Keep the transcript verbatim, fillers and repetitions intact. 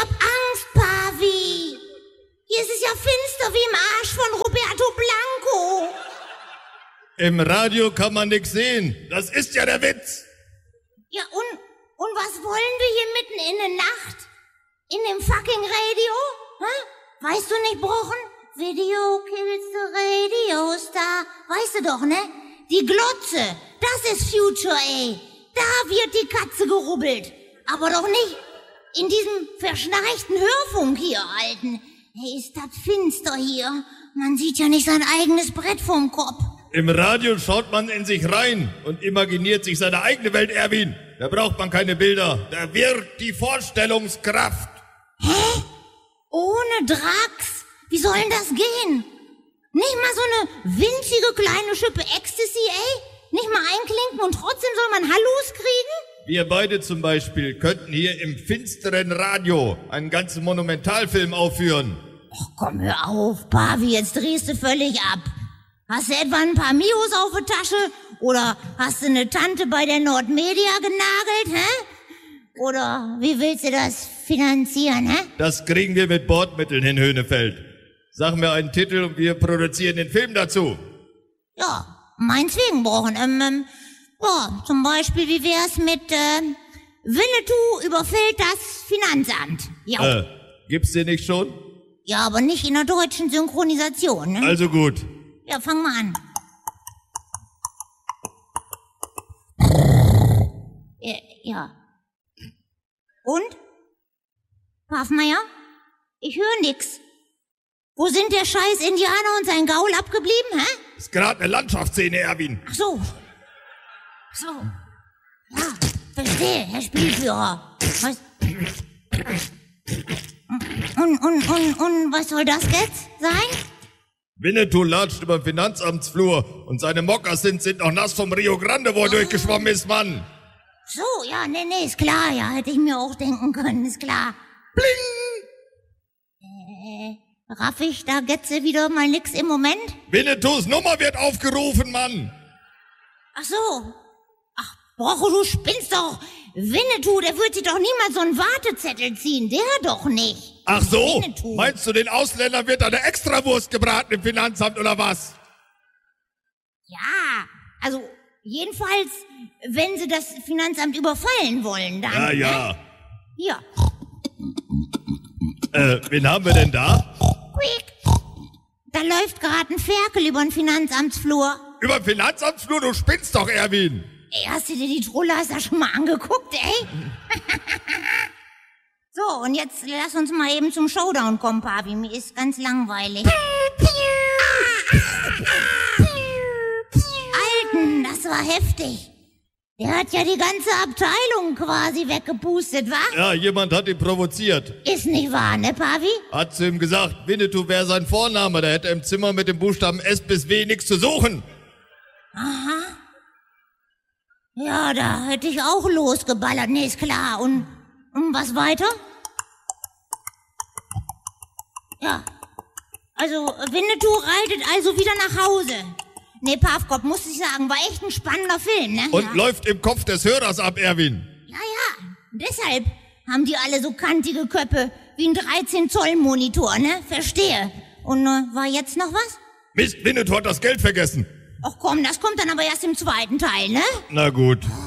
hab Angst, Pavi. Hier ist es ja finster wie im Arsch von Roberto Blanco. Im Radio kann man nichts sehen. Das ist ja der Witz. Ja, und, und was wollen wir hier mitten in der Nacht? In dem fucking Radio? Hä? Weißt du nicht, Brochen? Video kills the radio star. Weißt du doch, ne? Die Glotze, das ist Future, ey. Da wird die Katze gerubbelt. Aber doch nicht in diesem verschnarchten Hörfunk hier, Alten. Hey, ist das finster hier. Man sieht ja nicht sein eigenes Brett vorm Kopf. Im Radio schaut man in sich rein und imaginiert sich seine eigene Welt, Erwin. Da braucht man keine Bilder. Da wirkt die Vorstellungskraft. Hä? Ohne Drax? Wie soll denn das gehen? Nicht mal so eine winzige kleine Schippe Ecstasy, ey? Nicht mal einklinken und trotzdem soll man Hallus kriegen? Wir beide zum Beispiel könnten hier im finsteren Radio einen ganzen Monumentalfilm aufführen. Ach komm, hör auf, Pavi, jetzt drehst du völlig ab. Hast du etwa ein paar Mios auf der Tasche? Oder hast du eine Tante bei der Nordmedia genagelt, hä? Oder wie willst du das finanzieren, hä? Das kriegen wir mit Bordmitteln hin, Höhnefeld. Sag mir einen Titel und wir produzieren den Film dazu. Ja, meinetwegen, Brochen. Ähm, ähm, ja, zum Beispiel, wie wär's mit, äh, Winnetou überfällt das Finanzamt. Ja. Äh, gibt's den nicht schon? Ja, aber nicht in der deutschen Synchronisation, ne? Also gut. Ja, fang mal an. Ja. ja. Und? Pfaffmeier? Ich höre nix. Wo sind der scheiß Indianer und sein Gaul abgeblieben, hä? Ist gerade eine Landschaftsszene, Erwin. Ach so. Ach so. Ja, verstehe, Herr Spielführer. Was? Und, und, und, und, was soll das jetzt sein? Winnetou latscht über den Finanzamtsflur und seine Mokassins sind noch nass vom Rio Grande, wo er oh. durchgeschwommen ist, Mann. So, ja, nee, nee, ist klar, ja, hätte ich mir auch denken können, ist klar. Bling! Äh, raff ich da Getze wieder mal nix im Moment? Winnetous Nummer wird aufgerufen, Mann. Ach so. Ach, Brocho, du spinnst doch. Winnetou, der wird sich doch niemals so einen Wartezettel ziehen, der doch nicht. Ach so? Winnetou. Meinst du, den Ausländern wird eine Extrawurst gebraten im Finanzamt oder was? Ja, also jedenfalls, wenn sie das Finanzamt überfallen wollen, dann... Ja, ja. Ne? Ja. Äh, wen haben wir denn da? Quick. Da läuft gerade ein Ferkel über den Finanzamtsflur. Über den Finanzamtsflur? Du spinnst doch, Erwin. Ey, hast du dir die Trollheißer schon mal angeguckt, ey? So, und jetzt lass uns mal eben zum Showdown kommen, Papi. Mir ist ganz langweilig. Alten, das war heftig. Der hat ja die ganze Abteilung quasi weggepustet, wa? Ja, jemand hat ihn provoziert. Ist nicht wahr, ne, Pavi? Hat zu ihm gesagt, Winnetou wäre sein Vorname. Da hätte er im Zimmer mit dem Buchstaben S bis W nichts zu suchen. Aha. Ja, da hätte ich auch losgeballert, ne, ist klar. Und, und was weiter? Ja. Also, Winnetou reitet also wieder nach Hause. Nee, Pafkop, muss ich sagen, war echt ein spannender Film, ne? Und ja. läuft im Kopf des Hörers ab, Erwin. Ja, ja. Deshalb haben die alle so kantige Köpfe wie ein dreizehn Zoll Monitor, ne? Verstehe. Und äh, war jetzt noch was? Mist, Winnetou hat das Geld vergessen. Ach komm, das kommt dann aber erst im zweiten Teil, ne? Na gut.